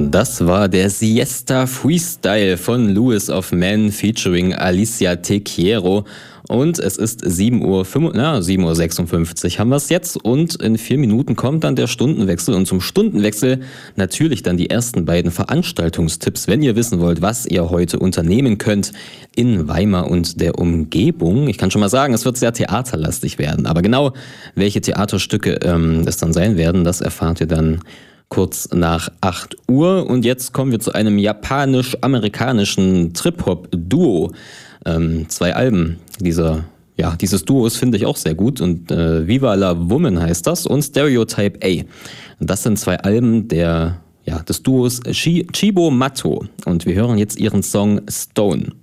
Das war der Siesta Freestyle von Louis of Man featuring Alicia Tequiero. Und es ist 7:56 Uhr haben wir es jetzt. Und in 4 Minuten kommt dann der Stundenwechsel. Und zum Stundenwechsel natürlich dann die ersten beiden Veranstaltungstipps, wenn ihr wissen wollt, was ihr heute unternehmen könnt in Weimar und der Umgebung. Ich kann schon mal sagen, es wird sehr theaterlastig werden. Aber genau welche Theaterstücke es dann sein werden, das erfahrt ihr dann kurz nach 8 Uhr. Und jetzt kommen wir zu einem japanisch-amerikanischen Trip-Hop-Duo. 2 Alben dieses Duos finde ich auch sehr gut. Und Viva la Woman heißt das und Stereotype A. Das sind 2 Alben des Duos Chibo Matto. Und wir hören jetzt ihren Song Stone.